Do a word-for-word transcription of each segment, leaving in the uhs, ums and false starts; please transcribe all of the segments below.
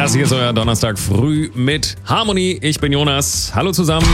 Das hier ist euer Donnerstag früh mit Harmony. Ich bin Jonas. Hallo zusammen.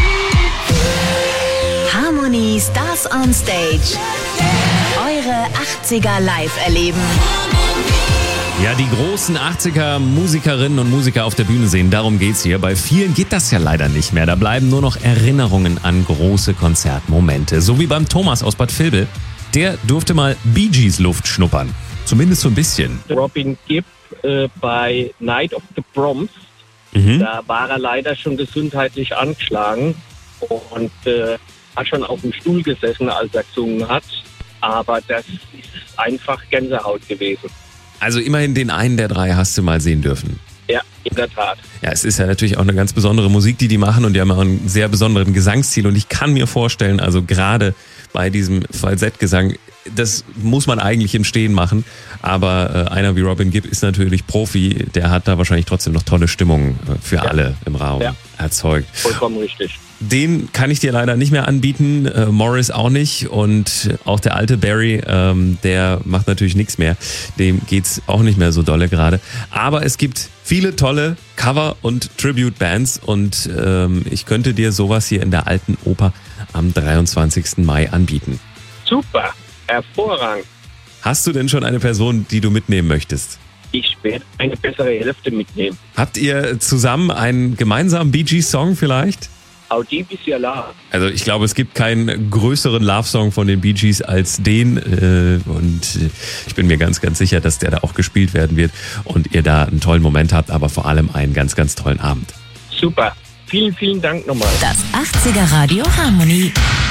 Harmony Stars on Stage. Eure achtziger live erleben. Ja, die großen achtziger-Musikerinnen und Musiker auf der Bühne sehen, darum geht's hier. Bei vielen geht das ja leider nicht mehr. Da bleiben nur noch Erinnerungen an große Konzertmomente. So wie beim Thomas aus Bad Vilbel. Der durfte mal Bee Gees Luft schnuppern. Zumindest so ein bisschen. Robin Gibb äh, bei Night of the Proms. Mhm. Da war er leider schon gesundheitlich angeschlagen und äh, hat schon auf dem Stuhl gesessen, als er gesungen hat. Aber das ist einfach Gänsehaut gewesen. Also immerhin den einen der drei hast du mal sehen dürfen. Ja, in der Tat. Ja, es ist ja natürlich auch eine ganz besondere Musik, die die machen, und die haben auch einen sehr besonderen Gesangsstil, und ich kann mir vorstellen, also gerade bei diesem Falsettgesang, das muss man eigentlich im Stehen machen, aber äh, einer wie Robin Gibb ist natürlich Profi, der hat da wahrscheinlich trotzdem noch tolle Stimmung äh, für Ja. alle im Raum Ja. erzeugt. Vollkommen richtig. Den kann ich dir leider nicht mehr anbieten, äh, Morris auch nicht, und auch der alte Barry, ähm, der macht natürlich nichts mehr. Dem geht's auch nicht mehr so dolle gerade. Aber es gibt viele tolle Cover- und Tribute-Bands, und ähm, ich könnte dir sowas hier in der Alten Oper am dreiundzwanzigsten Mai anbieten. Super, hervorragend. Hast du denn schon eine Person, die du mitnehmen möchtest? Ich werde eine bessere Hälfte mitnehmen. Habt ihr zusammen einen gemeinsamen Bee Gees-Song vielleicht? Audi bis ja la. Also ich glaube, es gibt keinen größeren Love-Song von den Bee Gees als den, äh, und äh, ich bin mir ganz, ganz sicher, dass der da auch gespielt werden wird und ihr da einen tollen Moment habt, aber vor allem einen ganz, ganz tollen Abend. Super. Vielen, vielen Dank nochmal. Das achtziger Radio Harmony.